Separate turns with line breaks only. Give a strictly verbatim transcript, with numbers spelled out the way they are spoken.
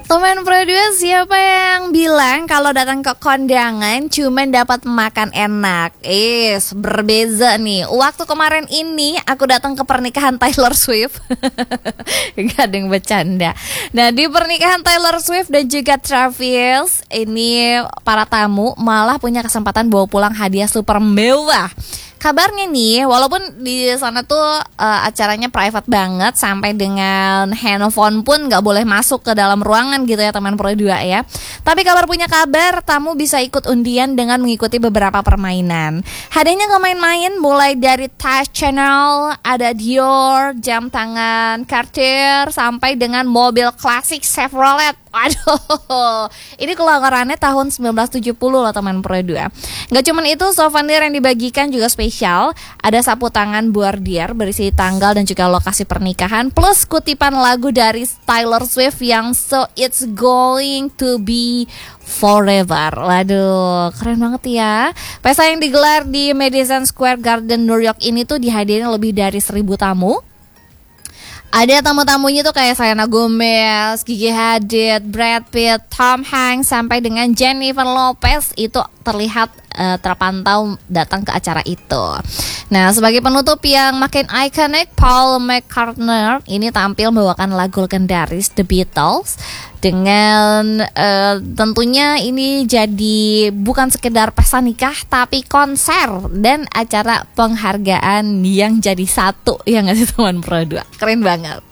Teman Pro dua, siapa yang bilang kalau datang ke kondangan cuman dapat makan enak? Eh, berbeza nih. Waktu kemarin ini aku datang ke pernikahan Taylor Swift. Gak ada yang bercanda. Nah, di pernikahan Taylor Swift dan juga Travis, ini para tamu malah punya kesempatan bawa pulang hadiah super mewah. Kabarnya nih, walaupun di sana tuh uh, acaranya private banget, sampai dengan handphone pun gak boleh masuk ke dalam ruangan gitu ya teman Pro dua ya. Tapi kabar punya kabar, tamu bisa ikut undian dengan mengikuti beberapa permainan. Hadiahnya gak main-main, mulai dari touch channel, ada Dior, jam tangan Cartier, sampai dengan mobil klasik Chevrolet. Waduh, ini keluarannya tahun sembilan belas tujuh puluh loh teman Pro dua. Gak cuman itu, souvenir yang dibagikan juga spesial. Ada sapu tangan Buardier berisi tanggal dan juga lokasi pernikahan, plus kutipan lagu dari Taylor Swift yang So It's Going to Be Forever. Waduh, keren banget ya. Pesta yang digelar di Madison Square Garden, New York ini tuh dihadiri lebih dari seribu tamu. Ada tamu-tamunya tuh kayak Selena Gomez, Gigi Hadid, Brad Pitt, Tom Hanks, sampai dengan Jennifer Lopez itu terlihat uh, terpantau datang ke acara itu. Nah, sebagai penutup yang makin ikonik, Paul McCartney ini tampil membawakan lagu legendaris The Beatles. Dengan uh, tentunya ini jadi bukan sekedar pesta nikah, tapi konser dan acara penghargaan yang jadi satu, ya nggak sih teman Pro dua? Keren banget.